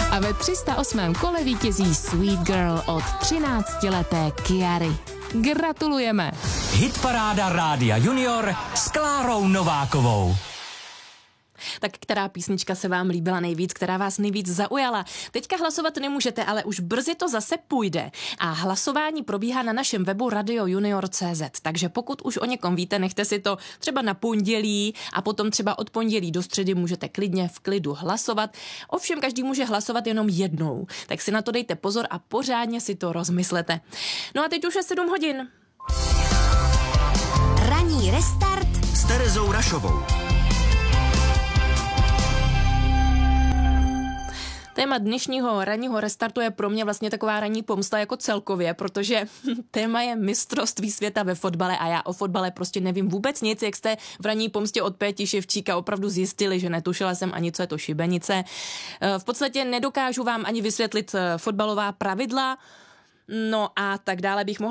A ve 308. kole vítězí Sweet Girl od 13-leté Kiary. Gratulujeme! Hitparáda Rádia Junior s Klárou Novákovou. Tak která písnička se vám líbila nejvíc, která vás nejvíc zaujala? Teďka hlasovat nemůžete, ale už brzy to zase půjde. A hlasování probíhá na našem webu radiojunior.cz, takže pokud už o někom víte, nechte si to třeba na pondělí a potom třeba od pondělí do středy můžete klidně v klidu hlasovat. Ovšem každý může hlasovat jenom jednou, tak si na to dejte pozor a pořádně si to rozmyslete. No a teď už je 7 hodin. Ranní restart S Terezou Rašovou. Téma dnešního ranního restartu je pro mě vlastně taková ranní pomsta jako celkově, protože téma je mistrovství světa ve fotbale a já o fotbale prostě nevím vůbec nic, jak jste v ranní pomstě od Péti Ševčíka opravdu zjistili, že netušila jsem ani, co je to šibenice. V podstatě nedokážu vám ani vysvětlit fotbalová pravidla, no a tak dále bych mohla